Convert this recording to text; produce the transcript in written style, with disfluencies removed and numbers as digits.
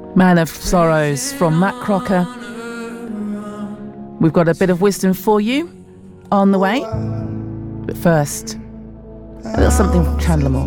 Man of Sorrows from Matt Crocker. We've got a bit of wisdom for you on the way. But first, a little something from Chandler Moore.